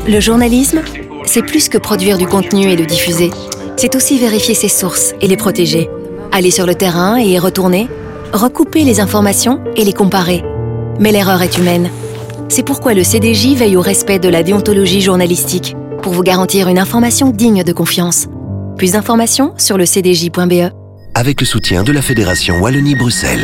Le journalisme, c'est plus que produire du contenu et le diffuser. C'est aussi vérifier ses sources et les protéger. Aller sur le terrain et y retourner, recouper les informations et les comparer. Mais l'erreur est humaine. C'est pourquoi le CDJ veille au respect de la déontologie journalistique, pour vous garantir une information digne de confiance. Plus d'informations sur le cdj.be. Avec le soutien de la Fédération Wallonie-Bruxelles.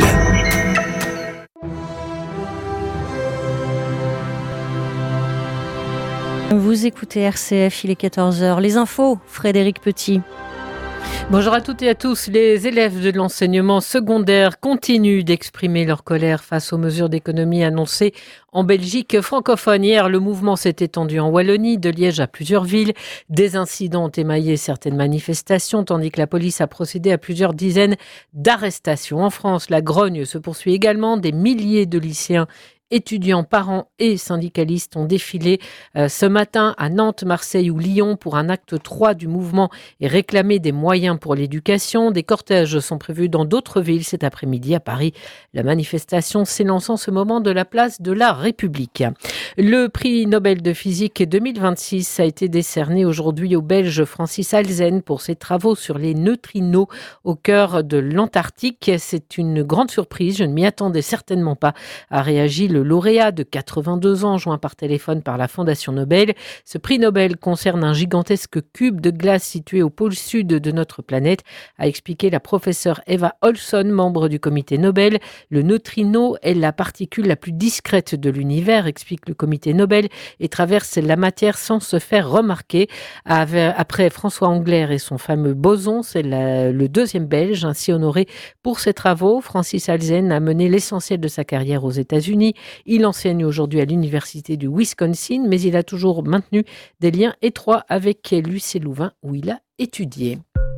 Vous écoutez RCF, il est 14h. Les infos, Frédéric Petit. Bonjour à toutes et à tous. Les élèves de l'enseignement secondaire continuent d'exprimer leur colère face aux mesures d'économie annoncées en Belgique francophone. Hier, le mouvement s'est étendu en Wallonie, de Liège à plusieurs villes. Des incidents ont émaillé certaines manifestations, tandis que la police a procédé à plusieurs dizaines d'arrestations. En France, la grogne se poursuit également. Des milliers de lycéens, étudiants, parents et syndicalistes ont défilé ce matin à Nantes, Marseille ou Lyon pour un acte 3 du mouvement et réclamer des moyens pour l'éducation. Des cortèges sont prévus dans d'autres villes cet après-midi à Paris. La manifestation s'élance en ce moment de la place de la République. Le prix Nobel de physique 2026 a été décerné aujourd'hui au Belge Francis Halzen pour ses travaux sur les neutrinos au cœur de l'Antarctique. C'est une grande surprise, je ne m'y attendais certainement pas, a réagi le lauréat de 82 ans, joint par téléphone par la Fondation Nobel. Ce prix Nobel concerne un gigantesque cube de glace situé au pôle sud de notre planète, a expliqué la professeure Eva Olson, membre du comité Nobel. Le neutrino est la particule la plus discrète de l'univers, explique le comité Nobel, et traverse la matière sans se faire remarquer. Après François Englert et son fameux boson, c'est le deuxième Belge ainsi honoré pour ses travaux. Francis Halzen a mené l'essentiel de sa carrière aux États-Unis. Il enseigne aujourd'hui à l'université du Wisconsin, mais il a toujours maintenu des liens étroits avec l'UC Louvain où il a étudié.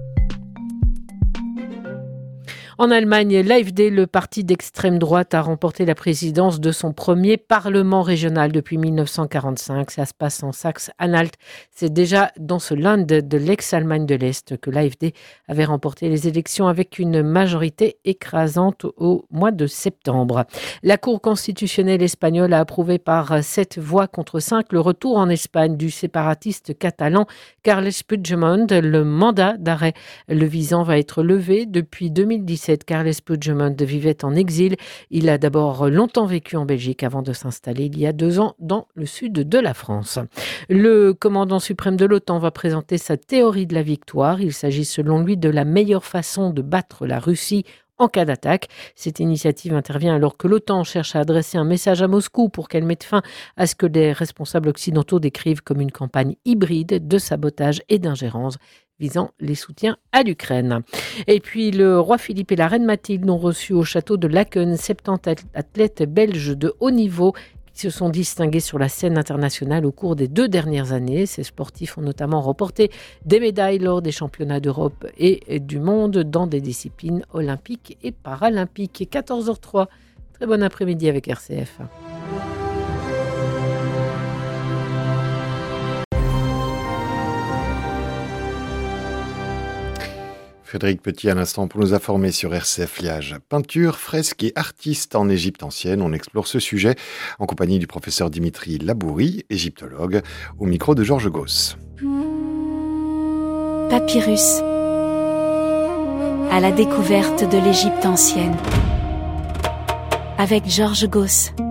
En Allemagne, l'AfD, le parti d'extrême droite, a remporté la présidence de son premier parlement régional depuis 1945. Ça se passe en Saxe-Anhalt. C'est déjà dans ce Land de l'ex-Allemagne de l'Est que l'AfD avait remporté les élections avec une majorité écrasante au mois de septembre. La Cour constitutionnelle espagnole a approuvé par 7 voix contre 5 le retour en Espagne du séparatiste catalan Carles Puigdemont. Le mandat d'arrêt le visant va être levé depuis 2017. Carles Puigdemont vivait en exil. Il a d'abord longtemps vécu en Belgique avant de s'installer il y a 2 ans dans le sud de la France. Le commandant suprême de l'OTAN va présenter sa théorie de la victoire. Il s'agit selon lui de la meilleure façon de battre la Russie en cas d'attaque. Cette initiative intervient alors que l'OTAN cherche à adresser un message à Moscou pour qu'elle mette fin à ce que les responsables occidentaux décrivent comme une campagne hybride de sabotage et d'ingérence visant les soutiens à l'Ukraine. Et puis le roi Philippe et la reine Mathilde ont reçu au château de Laken 70 athlètes belges de haut niveau qui se sont distingués sur la scène internationale au cours des 2 dernières années. Ces sportifs ont notamment remporté des médailles lors des championnats d'Europe et du monde dans des disciplines olympiques et paralympiques. 14h03, très bon après-midi avec RCF. Frédéric Petit à l'instant pour nous informer sur RCF Liège. Peinture, fresque et artiste en Égypte ancienne. On explore ce sujet en compagnie du professeur Dimitri Labourie, égyptologue, au micro de Georges Goss. Papyrus. À la découverte de l'Égypte ancienne. Avec Georges Goss.